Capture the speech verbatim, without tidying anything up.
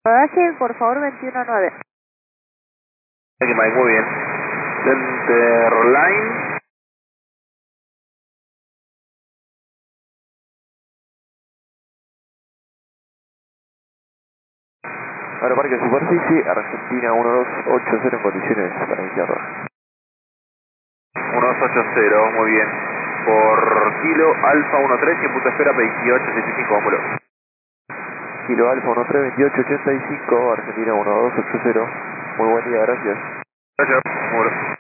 Rodaje, por favor, veintiuno nueve. Aquí Mike, muy bien. Center line. Aeroparque Superficie, Argentina uno dos ocho cero en condiciones para iniciar. uno dos ocho cero, muy bien. Por kilo Alfa uno tres, en punto de espera veintiocho ochenta y cinco, vámonos. Kilo Alfa uno tres, veintiocho ochenta y cinco, Argentina uno dos ocho cero. Muy buen día, gracias. Gracias, vámonos.